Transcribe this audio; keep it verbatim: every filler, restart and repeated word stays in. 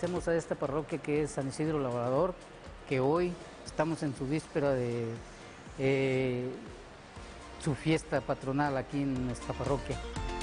agradecemos a esta parroquia que es San Isidro Labrador, que hoy estamos en su víspera de eh, su fiesta patronal aquí en nuestra parroquia.